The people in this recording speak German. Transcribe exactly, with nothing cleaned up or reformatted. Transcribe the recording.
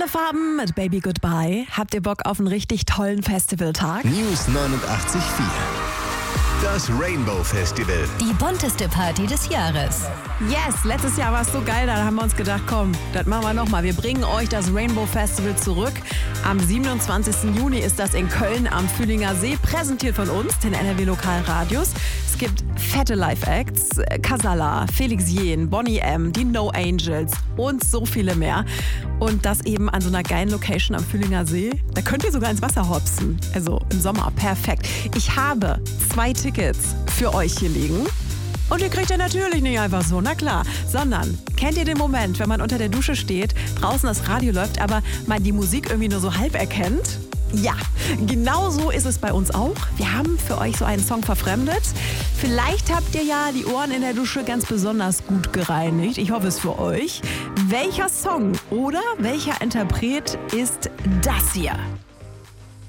Farben mit Baby Goodbye. Habt ihr Bock auf einen richtig tollen Festivaltag? News neunundachtzig Komma vier. Das Rainbow Festival. Die bunteste Party des Jahres. Yes, letztes Jahr war es so geil, da haben wir uns gedacht, komm, das machen wir nochmal. Wir bringen euch das Rainbow Festival zurück. Am siebenundzwanzigsten Juni ist das in Köln am Fühlinger See, präsentiert von uns, den N R W Lokalradios. Es gibt fette Live-Acts, Casalla, Felix Jähn, Bonnie M., die No Angels und so viele mehr. Und das eben an so einer geilen Location am Fühlinger See. Da könnt ihr sogar ins Wasser hopsen. Also im Sommer, perfekt. Ich habe zwei Tickets für euch hier liegen. Und ihr kriegt ihr natürlich nicht einfach so, na klar, sondern kennt ihr den Moment, wenn man unter der Dusche steht, draußen das Radio läuft, aber man die Musik irgendwie nur so halb erkennt? Ja, genau so ist es bei uns auch. Wir haben für euch so einen Song verfremdet. Vielleicht habt ihr ja die Ohren in der Dusche ganz besonders gut gereinigt. Ich hoffe es für euch. Welcher Song oder welcher Interpret ist das hier?